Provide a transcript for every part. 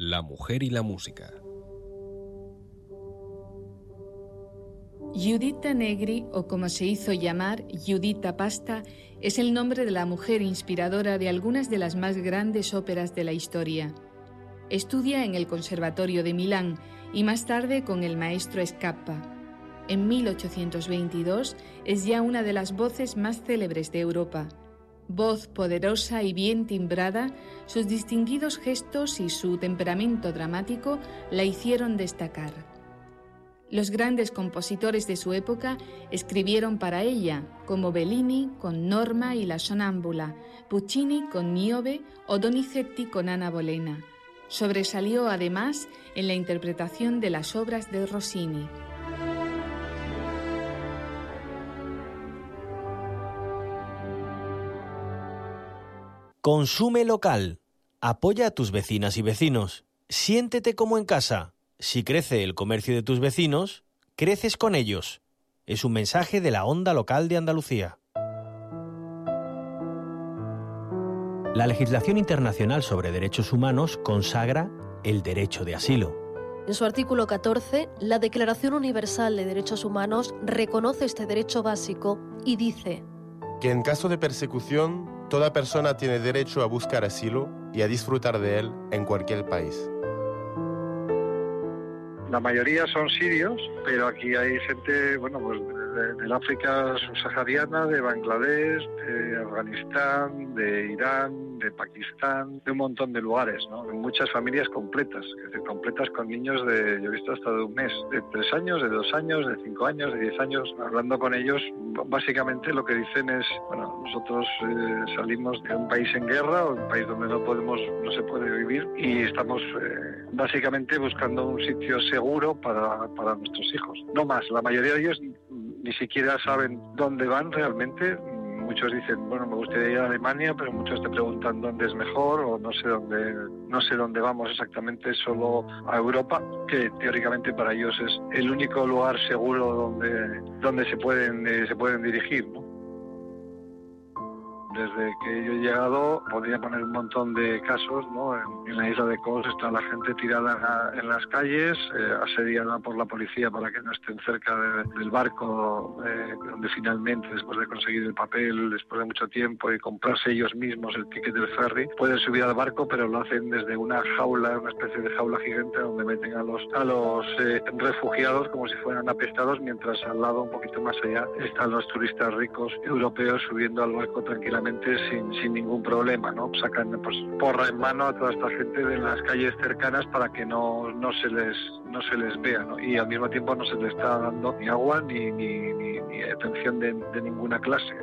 La mujer y la música. Giuditta Negri, o como se hizo llamar, Giuditta Pasta, es el nombre de la mujer inspiradora de algunas de las más grandes óperas de la historia. Estudia en el Conservatorio de Milán y más tarde con el maestro Scappa. En 1822 es ya una de las voces más célebres de Europa. Voz poderosa y bien timbrada, sus distinguidos gestos y su temperamento dramático la hicieron destacar. Los grandes compositores de su época escribieron para ella, como Bellini con Norma y la Sonámbula, Puccini con Niobe o Donizetti con Anna Bolena. Sobresalió además en la interpretación de las obras de Rossini. Consume local. Apoya a tus vecinas y vecinos. Siéntete como en casa. Si crece el comercio de tus vecinos, creces con ellos. Es un mensaje de la Onda Local de Andalucía. La legislación internacional sobre derechos humanos consagra el derecho de asilo. En su artículo 14, la Declaración Universal de Derechos Humanos reconoce este derecho básico y dice que en caso de persecución, toda persona tiene derecho a buscar asilo y a disfrutar de él en cualquier país. La mayoría son sirios, pero aquí hay gente, del África subsahariana, de Bangladesh, de Afganistán, de Irán, de Pakistán, de un montón de lugares, ¿no? Muchas familias completas, es decir, completas con niños yo he visto hasta de un mes, de 3 años, de 2 años, de 5 años, de 10 años. Hablando con ellos, básicamente lo que dicen es, nosotros salimos de un país en guerra, o un país donde no se puede vivir, y estamos básicamente buscando un sitio seguro para nuestros hijos. No más, la mayoría de ellos ni siquiera saben dónde van realmente. Muchos dicen, me gustaría ir a Alemania, pero muchos te preguntan dónde es mejor, o no sé dónde vamos exactamente, solo a Europa, que teóricamente para ellos es el único lugar seguro donde se pueden dirigir, ¿no? Desde que yo he llegado, podría poner un montón de casos, ¿no? En la isla de Kos está la gente tirada en las calles, asediada por la policía para que no estén cerca del barco, donde finalmente, después de conseguir el papel, después de mucho tiempo y comprarse ellos mismos el ticket del ferry, pueden subir al barco, pero lo hacen desde una jaula, una especie de jaula gigante, donde meten a los refugiados como si fueran apestados, mientras al lado, un poquito más allá, están los turistas ricos europeos subiendo al barco tranquilamente sin ningún problema, ¿no? Sacan porra en mano a toda esta gente de las calles cercanas para que no se les vea, ¿no? Y al mismo tiempo no se les está dando ni agua ni atención de ninguna clase.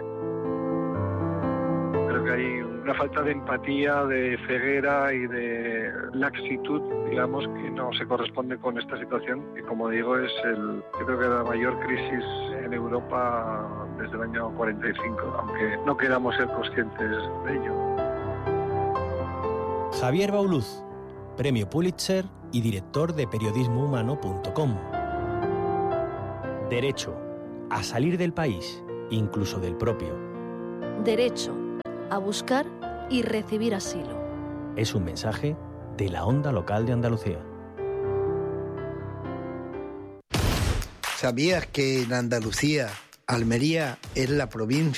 Creo que hay una falta de empatía, de ceguera y de laxitud, digamos, que no se corresponde con esta situación, que, como digo, es yo creo que la mayor crisis en Europa desde el año 45, aunque no queramos ser conscientes de ello. Javier Bauluz, Premio Pulitzer y director de periodismohumano.com. Derecho a salir del país, incluso del propio. Derecho a buscar y recibir asilo. Es un mensaje de la Onda Local de Andalucía. ¿Sabías que en Andalucía, Almería es la provincia